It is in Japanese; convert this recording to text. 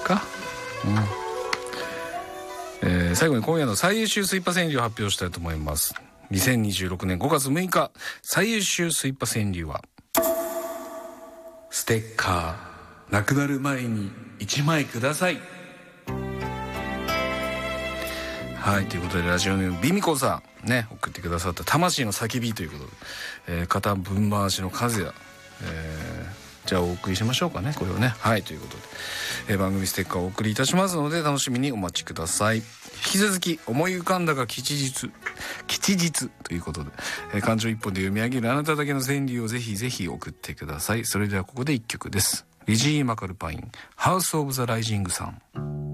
か。最後に今夜の最優秀スイッパ川柳を発表したいと思います。2026年5月6日最優秀スイッパ川柳は、ステッカーなくなる前に1枚ください。はい、ということでラジオネームビミコさんね、送ってくださった魂の叫びということで、片分回しの数や、じゃあお送りしましょうかね、これをね。はい、ということで、番組ステッカーをお送りいたしますので楽しみにお待ちください。引き続き思い浮かんだが吉日ということで、感情一本で読み上げるあなただけの川柳をぜひぜひ送ってください。それではここで一曲です。リジー・マカルパイン、ハウス・オブ・ザ・ライジングさん。